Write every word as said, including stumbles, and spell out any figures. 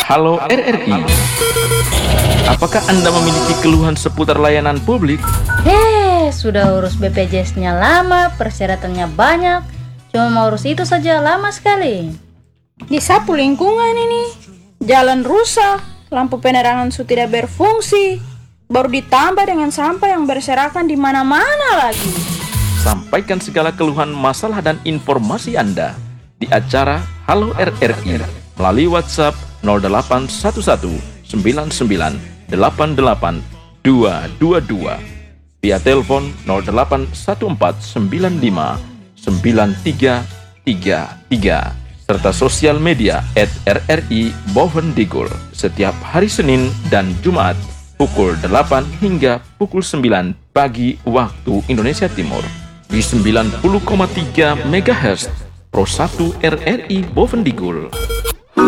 Halo R R I, apakah Anda memiliki keluhan seputar layanan publik? Heh, sudah urus B P J S-nya lama, persyaratannya banyak. Cuma mau urus itu saja lama sekali. Disapu lingkungan ini, jalan rusak, lampu penerangan su tidak berfungsi, baru ditambah dengan sampah yang berserakan di mana-mana lagi. Sampaikan segala keluhan, masalah, dan informasi Anda di acara Halo R R I melalui WhatsApp nol delapan satu satu sembilan sembilan delapan delapan dua dua dua, via telepon nol delapan satu empat sembilan lima sembilan tiga tiga tiga, serta sosial media et R R I Bovendigul setiap hari Senin dan Jumat pukul delapan hingga pukul sembilan pagi waktu Indonesia Timur di sembilan puluh koma tiga megahertz Pro satu R R I Bovendigul.